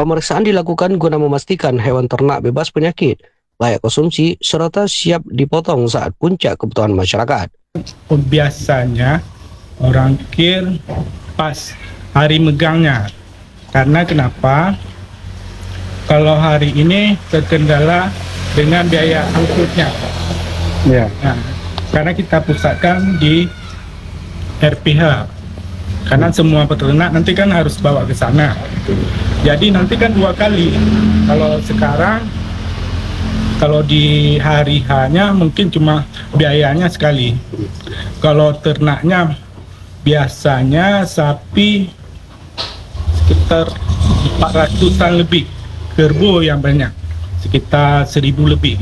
Pemeriksaan dilakukan guna memastikan hewan ternak bebas penyakit, layak konsumsi, serta siap dipotong saat puncak kebutuhan masyarakat. Biasanya orang kir pas hari megangnya. Karena kenapa? Kalau hari ini terkendala dengan biaya angkutnya. Ya. Nah, karena kita pusatkan di RPH. Karena semua peternak nanti kan harus bawa ke sana. Jadi nanti kan 2 kali. Kalau sekarang, kalau di hari H-nya mungkin cuma biayanya sekali. Kalau ternaknya biasanya sapi sekitar 400-an lebih, kerbau yang banyak, sekitar 1.000 lebih.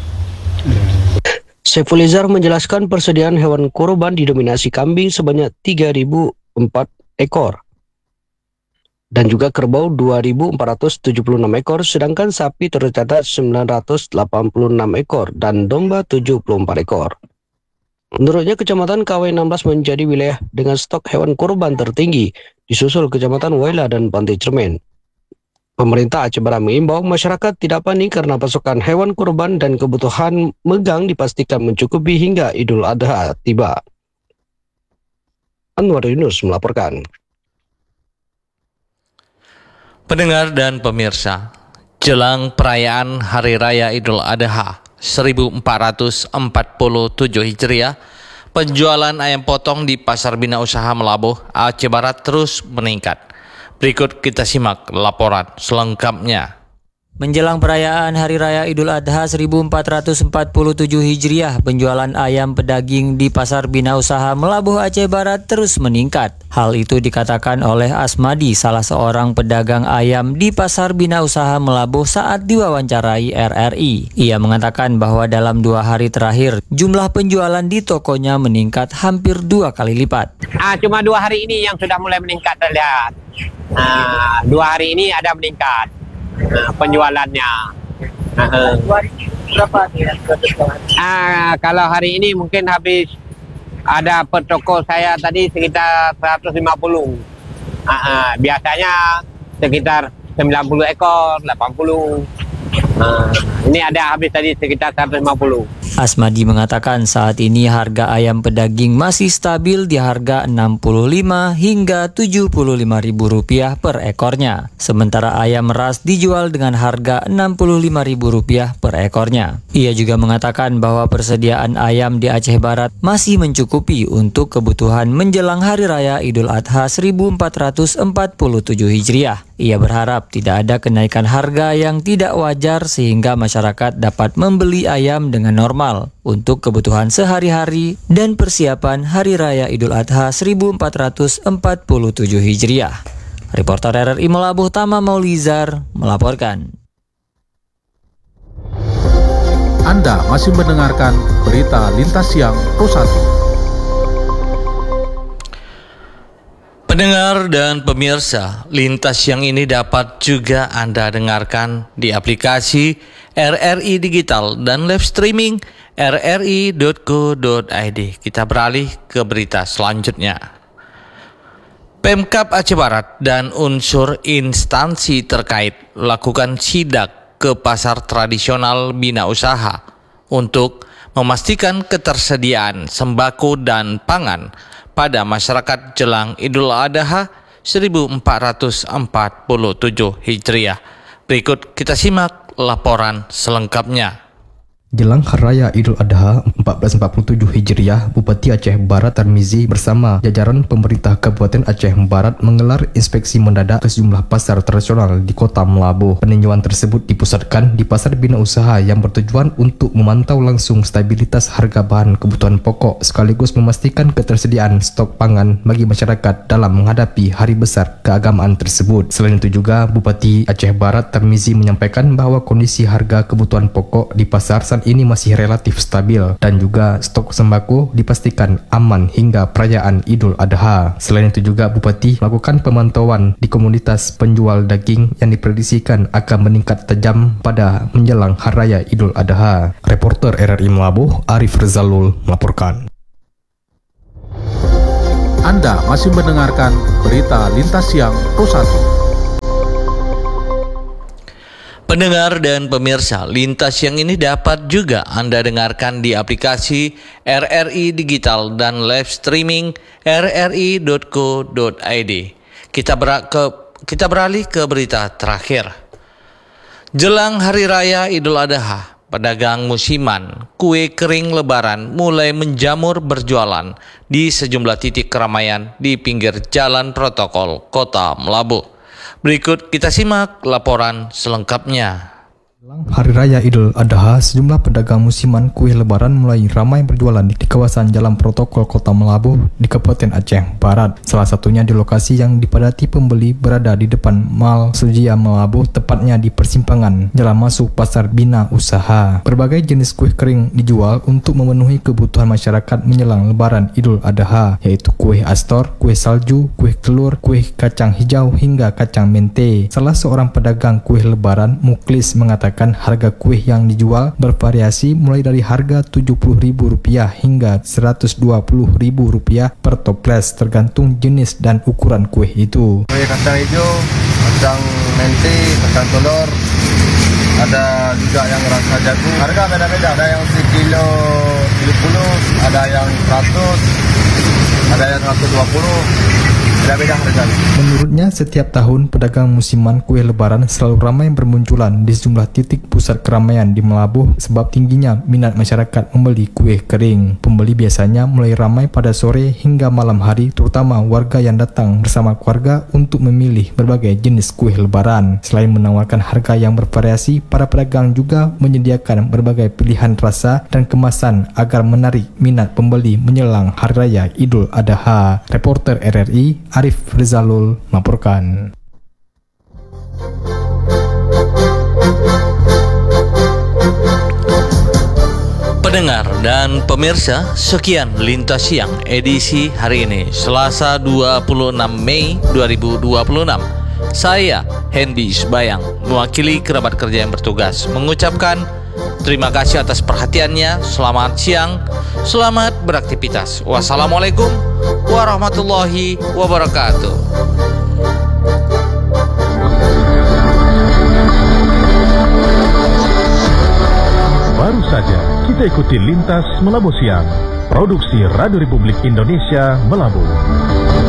Saifulizar menjelaskan persediaan hewan kurban didominasi kambing sebanyak 3.004 ekor. Dan juga kerbau 2.476 ekor, sedangkan sapi tercatat 986 ekor dan domba 74 ekor. Menurutnya, Kecamatan KW16 menjadi wilayah dengan stok hewan kurban tertinggi, disusul Kecamatan Waila dan Pantai Cermin. Pemerintah Aceh Barat mengimbau masyarakat tidak panik karena pasokan hewan kurban dan kebutuhan megang dipastikan mencukupi hingga Idul Adha tiba. Anwar Yunus melaporkan. Pendengar dan pemirsa, jelang perayaan Hari Raya Idul Adha 1447 Hijriah, penjualan ayam potong di Pasar Bina Usaha Melabuh, Aceh Barat terus meningkat. Berikut kita simak laporan selengkapnya. Menjelang perayaan Hari Raya Idul Adha 1447 Hijriah, penjualan ayam pedaging di Pasar Bina Usaha Melabuh Aceh Barat terus meningkat. Hal itu dikatakan oleh Asmadi, salah seorang pedagang ayam di Pasar Bina Usaha Melabuh saat diwawancarai RRI. Ia mengatakan bahwa dalam 2 hari terakhir, jumlah penjualan di tokonya meningkat hampir 2 kali lipat. Cuma 2 hari ini yang sudah mulai meningkat terlihat. 2 hari ini ada meningkat. Penjualannya. Berapa nih? Kalau hari ini mungkin habis, ada per toko saya tadi sekitar 150. Biasanya sekitar 90 ekor, 80. Ini ada habis tadi sekitar 150. Asmadi mengatakan saat ini harga ayam pedaging masih stabil di harga Rp65 hingga Rp75.000 per ekornya. Sementara ayam ras dijual dengan harga Rp65.000 per ekornya. Ia juga mengatakan bahwa persediaan ayam di Aceh Barat masih mencukupi untuk kebutuhan menjelang Hari Raya Idul Adha 1447 Hijriah. Ia berharap tidak ada kenaikan harga yang tidak wajar sehingga masyarakat dapat membeli ayam dengan normal untuk kebutuhan sehari-hari dan persiapan Hari Raya Idul Adha 1447 Hijriah. Reporter RRI Melabuh Tama Maulizar melaporkan. Anda masih mendengarkan berita Lintas Siang Pro 1. Pendengar dan pemirsa, Lintas Siang ini dapat juga Anda dengarkan di aplikasi RRI Digital dan live streaming rri.co.id. Kita beralih ke berita selanjutnya. Pemkab Aceh Barat dan unsur instansi terkait lakukan sidak ke pasar tradisional Bina Usaha untuk memastikan ketersediaan sembako dan pangan pada masyarakat jelang Idul Adha 1447 Hijriah. Berikut kita simak laporan selengkapnya. Jelang Hari Raya Idul Adha 1447 Hijriah, Bupati Aceh Barat Tarmizi bersama jajaran pemerintah Kabupaten Aceh Barat menggelar inspeksi mendadak ke sejumlah pasar tradisional di Kota Melabuh. Peninjauan tersebut dipusatkan di Pasar Bina Usaha yang bertujuan untuk memantau langsung stabilitas harga bahan kebutuhan pokok sekaligus memastikan ketersediaan stok pangan bagi masyarakat dalam menghadapi hari besar keagamaan tersebut. Selain itu juga, Bupati Aceh Barat Tarmizi menyampaikan bahwa kondisi harga kebutuhan pokok di pasar saat ini masih relatif stabil dan juga stok sembako dipastikan aman hingga perayaan Idul Adha. Selain itu juga Bupati melakukan pemantauan di komunitas penjual daging yang diprediksikan akan meningkat tajam pada menjelang Hari Raya Idul Adha. Reporter RRI Melabuh Arif Rezalul melaporkan. Anda masih mendengarkan berita Lintas Siang Pro 1. Pendengar dan pemirsa, Lintas Siang ini dapat juga Anda dengarkan di aplikasi RRI Digital dan live streaming rri.co.id. Kita beralih ke berita terakhir. Jelang Hari Raya Idul Adha, pedagang musiman kue kering lebaran mulai menjamur berjualan di sejumlah titik keramaian di pinggir jalan protokol Kota Melabuh. Berikut kita simak laporan selengkapnya. Hari Raya Idul Adha, sejumlah pedagang musiman kue lebaran mulai ramai berjualan di kawasan Jalan Protokol Kota Melabuh di Kabupaten Aceh Barat. Salah satunya di lokasi yang dipadati pembeli berada di depan Mall Sujia Melabuh, tepatnya di persimpangan jalan masuk Pasar Bina Usaha. Berbagai jenis kue kering dijual untuk memenuhi kebutuhan masyarakat menjelang Lebaran Idul Adha, yaitu kue astor, kue salju, kue telur, kue kacang hijau hingga kacang mente. Salah seorang pedagang kue lebaran, Muklis, mengatakan harga kue yang dijual bervariasi mulai dari harga Rp70.000 hingga Rp120.000 per toples, tergantung jenis dan ukuran kue itu. Kue kacang hijau, kacang mente, kacang telur, ada juga yang rasa jagung. Harga beda-beda, ada yang sekilo 70, ada yang 100, ada yang 120. Beda-beda harganya. Menurutnya, setiap tahun pedagang musiman kue lebaran selalu ramai bermunculan di sejumlah titik pusat keramaian di Melabuh sebab tingginya minat masyarakat membeli kue kering. Pembeli biasanya mulai ramai pada sore hingga malam hari, terutama warga yang datang bersama keluarga untuk memilih berbagai jenis kue lebaran. Selain menawarkan harga yang bervariasi, para pedagang juga menyediakan berbagai pilihan rasa dan kemasan agar menarik minat pembeli menjelang Hari Raya Idul Adha. Reporter RRI Arif Rizalul melaporkan. Pendengar dan pemirsa, sekian Lintas Siang edisi hari ini, Selasa 26 Mei 2026. Saya, Hendy Isbayang, mewakili kerabat kerja yang bertugas, mengucapkan terima kasih atas perhatiannya. Selamat siang, selamat beraktivitas. Wassalamualaikum warahmatullahi wabarakatuh. Baru saja kita ikuti Lintas Melabuh Siang, produksi Radio Republik Indonesia Melabuh.